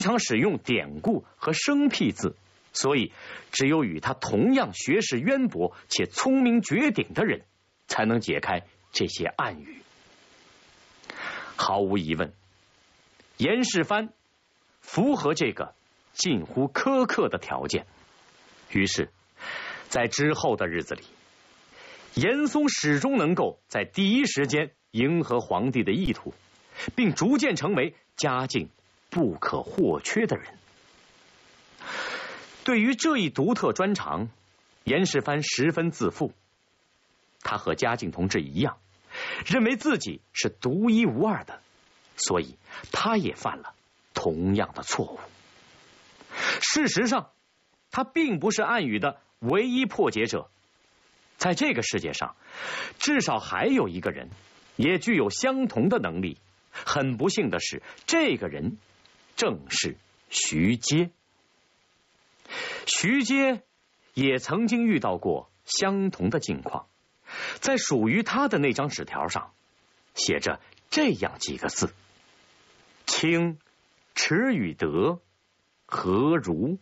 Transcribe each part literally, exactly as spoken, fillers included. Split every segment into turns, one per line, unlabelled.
常使用典故和生僻字，所以只有与他同样学识渊博且聪明绝顶的人，才能解开这些暗语。毫无疑问，严世蕃符合这个近乎苛刻的条件。于是，在之后的日子里，严嵩始终能够在第一时间迎合皇帝的意图，并逐渐成为家境不可或缺的人。对于这一独特专长，严世蕃十分自负。他和嘉靖同志一样，认为自己是独一无二的，所以他也犯了同样的错误。事实上，他并不是暗语的唯一破解者。在这个世界上，至少还有一个人也具有相同的能力。很不幸的是，这个人正是徐阶。徐阶也曾经遇到过相同的境况，在属于他的那张纸条上写着这样几个字：卿耻与德何如？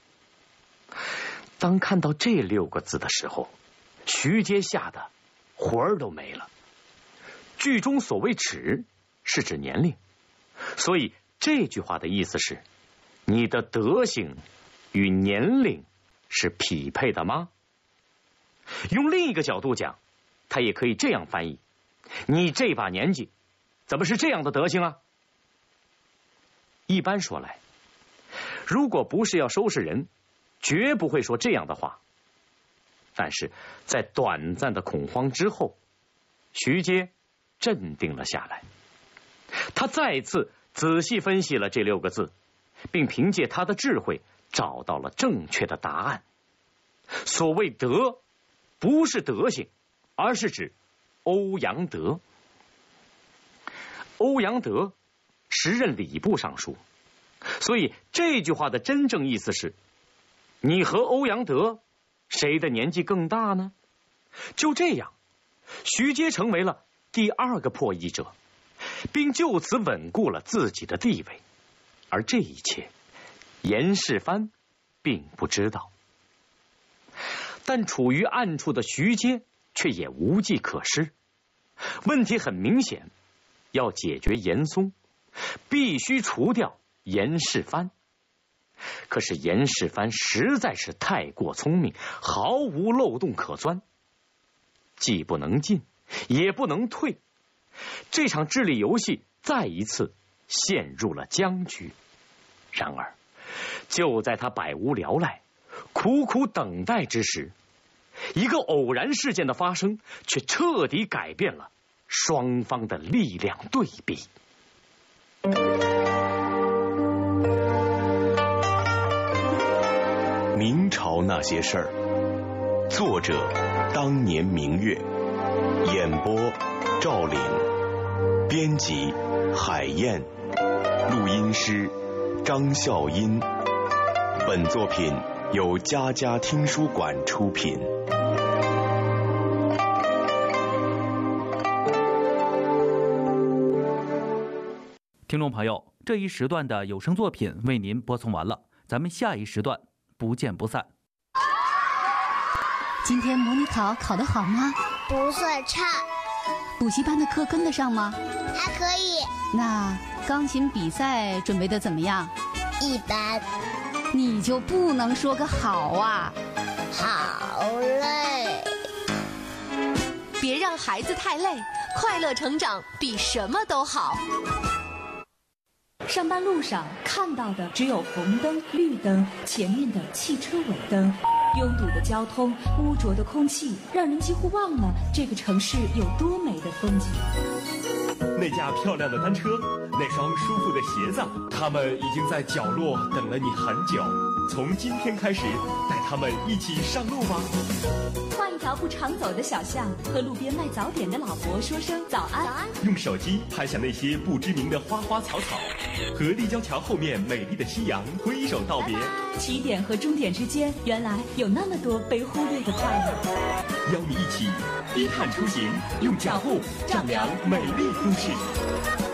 当看到这六个字的时候，徐阶吓得魂儿都没了。剧中所谓耻是指年龄，所以这句话的意思是，你的德行与年龄是匹配的吗？用另一个角度讲，他也可以这样翻译：你这把年纪怎么是这样的德行啊？一般说来，如果不是要收拾人，绝不会说这样的话。但是在短暂的恐慌之后，徐阶镇定了下来。他再次仔细分析了这六个字，并凭借他的智慧找到了正确的答案。所谓德，不是德行，而是指欧阳德。欧阳德时任礼部尚书，所以这句话的真正意思是，你和欧阳德谁的年纪更大呢？就这样，徐阶成为了第二个破译者，并就此稳固了自己的地位。而这一切，严世蕃并不知道。但处于暗处的徐阶却也无计可施。问题很明显，要解决严嵩，必须除掉严世蕃。可是严世蕃实在是太过聪明，毫无漏洞可钻，既不能进，也不能退。这场智力游戏再一次陷入了僵局。然而，就在他百无聊赖、苦苦等待之时，一个偶然事件的发生，却彻底改变了双方的力量对比。
明朝那些事儿，作者当年明月，演播赵岭，编辑海燕，录音师张笑音。本作品由佳佳听书馆出品。
听众朋友，这一时段的有声作品为您播送完了，咱们下一时段不见不散。
今天模拟考考得好吗？
不算差。
补习班的课跟得上吗？
还可以。
那钢琴比赛准备得怎么样？
一般。
你就不能说个好啊？
好累。
别让孩子太累，快乐成长比什么都好。
上班路上看到的只有红灯、绿灯，前面的汽车尾灯。拥堵的交通，污浊的空气，让人几乎忘了这个城市有多美的风景。
那架漂亮的单车，那双舒服的鞋子，他们已经在角落等了你很久。从今天开始，带他们一起上路吧。
换一条不常走的小巷，和路边卖早点的老伯说声早安。早安。
用手机拍下那些不知名的花花草草，和立交桥后面美丽的夕阳挥手道别。
起点和终点之间，原来有那么多被忽略的快乐。
邀你一起低碳出行，用脚步丈量美丽都市。